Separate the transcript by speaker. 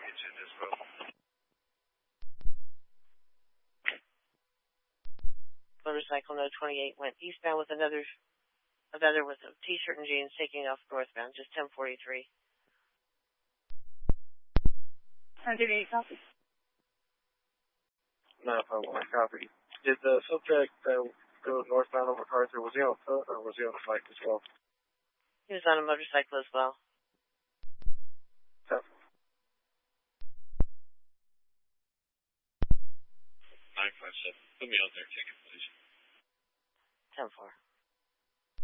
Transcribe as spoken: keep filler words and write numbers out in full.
Speaker 1: kitchen as well.
Speaker 2: Motorcycle no twenty-eight went eastbound with another another with a t-shirt and jeans taking off northbound, just ten forty-three.
Speaker 3: one oh eight, copy.
Speaker 1: nine five one, copy. Did the subject uh, go northbound on MacArthur? Was he on foot or was he on a bike as well?
Speaker 2: He was on a motorcycle as well.
Speaker 1: Copy.
Speaker 4: nine five seven, put me on there, ticket, please.
Speaker 2: ten four.